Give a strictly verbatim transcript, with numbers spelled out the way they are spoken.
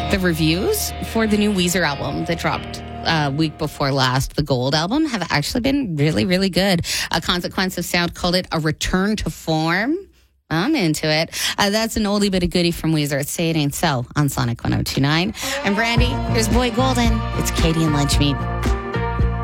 The reviews for the new Weezer album that dropped uh, week before last, the Gold album, have actually been really, really good. A Consequence of Sound called it a return to form. I'm into it. Uh, that's an oldie but a goodie from Weezer. It's Say It Ain't So on Sonic one oh two point nine. I'm Brandy. Here's Boy Golden. It's Katie and Lunchmeat.